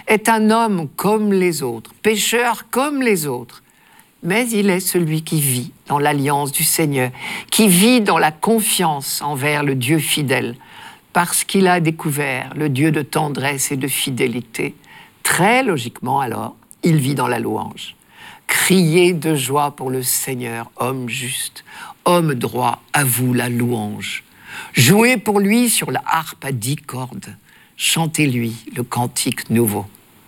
est un homme comme les autres, pécheur comme les autres. Mais il est celui qui vit dans l'alliance du Seigneur, qui vit dans la confiance envers le Dieu fidèle, parce qu'il a découvert le Dieu de tendresse et de fidélité. Très logiquement alors, il vit dans la louange. Criez de joie pour le Seigneur, homme juste, homme droit, à vous la louange. Jouez pour lui sur la harpe à 10 cordes. Chantez-lui le cantique nouveau.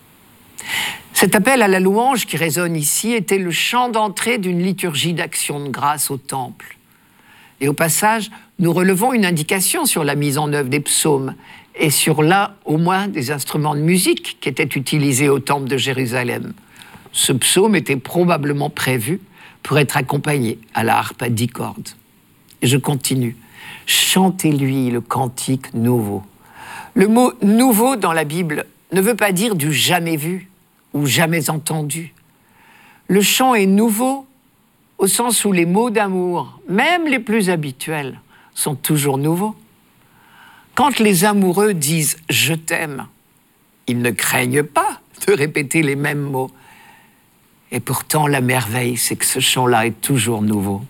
Cet appel à la louange qui résonne ici était le chant d'entrée d'une liturgie d'action de grâce au temple. Et au passage, nous relevons une indication sur la mise en œuvre des psaumes et sur l'un au moins des instruments de musique qui étaient utilisés au temple de Jérusalem. Ce psaume était probablement prévu pour être accompagné à la harpe à 10 cordes. Et je continue. Chantez-lui le cantique nouveau. Le mot « nouveau » dans la Bible ne veut pas dire du jamais vu ou jamais entendu. Le chant est nouveau au sens où les mots d'amour, même les plus habituels, sont toujours nouveaux. Quand les amoureux disent « je t'aime », ils ne craignent pas de répéter les mêmes mots. Et pourtant, la merveille, c'est que ce chant-là est toujours nouveau.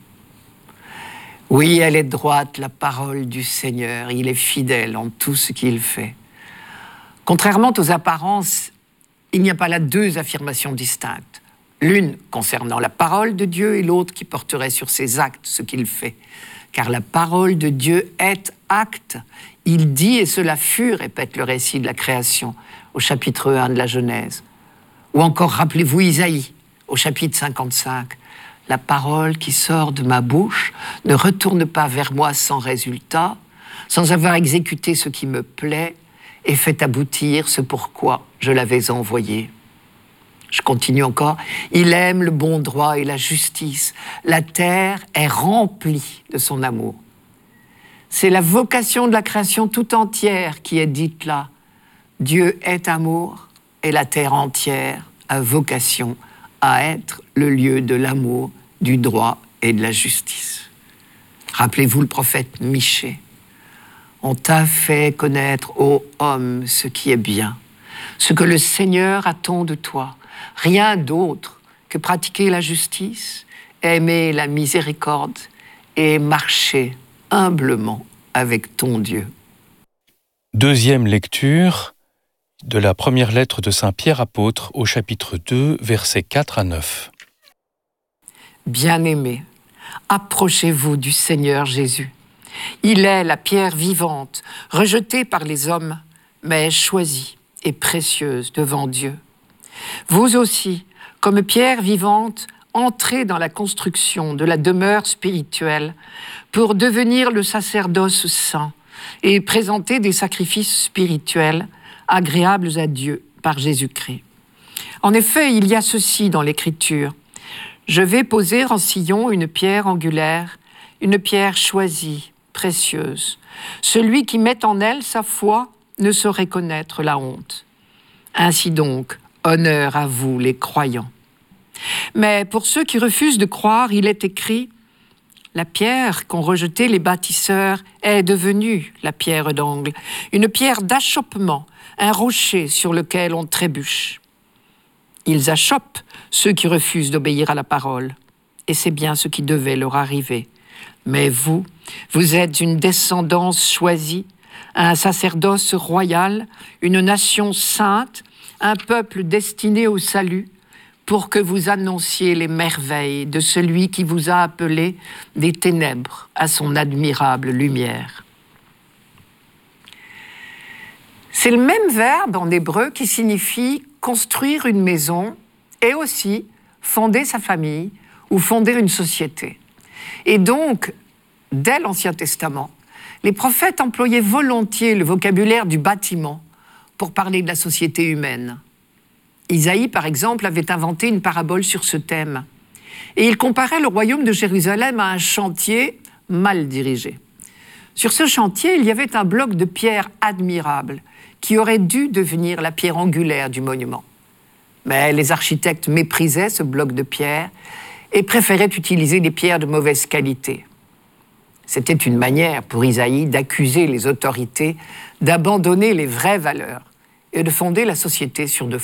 Oui, elle est droite, la parole du Seigneur. Il est fidèle en tout ce qu'il fait. Contrairement aux apparences, il n'y a pas là deux affirmations distinctes. L'une concernant la parole de Dieu et l'autre qui porterait sur ses actes ce qu'il fait. Car la parole de Dieu est acte. Il dit et cela fut, répète le récit de la création au chapitre 1 de la Genèse. Ou encore, rappelez-vous Isaïe, au chapitre 55. La parole qui sort de ma bouche ne retourne pas vers moi sans résultat, sans avoir exécuté ce qui me plaît et fait aboutir ce pourquoi je l'avais envoyé. Je continue encore. Il aime le bon droit et la justice. La terre est remplie de son amour. C'est la vocation de la création tout entière qui est dite là. Dieu est amour et la terre entière a vocation à être le lieu de l'amour, du droit et de la justice. Rappelez-vous le prophète Michée. On t'a fait connaître, ô homme, ce qui est bien, ce que le Seigneur attend de toi. Rien d'autre que pratiquer la justice, aimer la miséricorde et marcher humblement avec ton Dieu. Deuxième lecture de la première lettre de Saint Pierre apôtre au chapitre 2, versets 4 à 9. Bien-aimés, approchez-vous du Seigneur Jésus. Il est la pierre vivante, rejetée par les hommes, mais choisie et précieuse devant Dieu. Vous aussi, comme pierre vivante, entrez dans la construction de la demeure spirituelle pour devenir le sacerdoce saint et présenter des sacrifices spirituels agréables à Dieu par Jésus-Christ. En effet, il y a ceci dans l'Écriture. Je vais poser en Sion une pierre angulaire, une pierre choisie, précieuse. Celui qui met en elle sa foi ne saurait connaître la honte. Ainsi donc, honneur à vous les croyants. Mais pour ceux qui refusent de croire, il est écrit « La pierre qu'ont rejetée les bâtisseurs est devenue la pierre d'angle, une pierre d'achoppement, un rocher sur lequel on trébuche. » Ils achoppent ceux qui refusent d'obéir à la parole. Et c'est bien ce qui devait leur arriver. Mais vous, vous êtes une descendance choisie, un sacerdoce royal, une nation sainte, un peuple destiné au salut, pour que vous annonciez les merveilles de celui qui vous a appelé des ténèbres à son admirable lumière. C'est le même verbe en hébreu qui signifie construire une maison et aussi fonder sa famille ou fonder une société. Et donc, dès l'Ancien Testament, les prophètes employaient volontiers le vocabulaire du bâtiment pour parler de la société humaine. Isaïe, par exemple, avait inventé une parabole sur ce thème. Et il comparait le royaume de Jérusalem à un chantier mal dirigé. Sur ce chantier, il y avait un bloc de pierre admirable qui aurait dû devenir la pierre angulaire du monument. Mais les architectes méprisaient ce bloc de pierre et préféraient utiliser des pierres de mauvaise qualité. C'était une manière pour Isaïe d'accuser les autorités d'abandonner les vraies valeurs et de fonder la société sur de